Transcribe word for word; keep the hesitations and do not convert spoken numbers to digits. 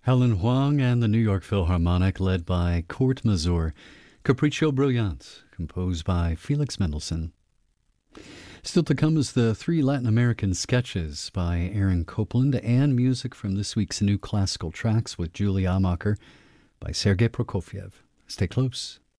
Helen Huang and the New York Philharmonic, led by Kurt Masur. Capriccio Brilliant, composed by Felix Mendelssohn. Still to come is the three Latin American sketches by Aaron Copland and music from this week's New Classical Tracks with Julie Amacher by Sergei Prokofiev. Stay close.